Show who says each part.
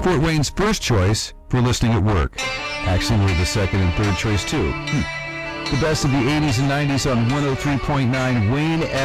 Speaker 1: Fort Wayne's first choice for listening at work. Actually, we're the second and third choice, too. The best of the 80s and 90s on 103.9 Wayne